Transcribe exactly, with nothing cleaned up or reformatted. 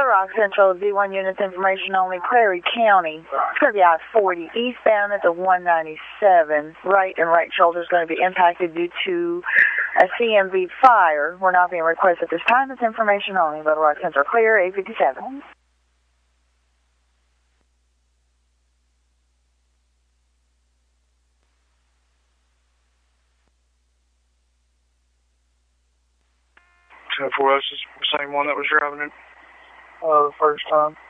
Little Rock Central, Z one units information only, Clary County. It's going to be I forty eastbound at the one ninety-seven. Right and right shoulder is going to be impacted due to a C M V fire. We're not being requested at this time. It's information only. Little Rock Central clear, eight fifty-seven. ten four S is the same one that was driving it uh, the first time.